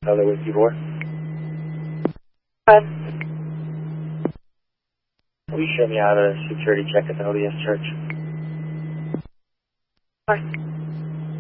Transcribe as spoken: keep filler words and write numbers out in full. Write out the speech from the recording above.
Hello, Whiskey four. Fred. Will you show me how to security check at the O D S church? Of course.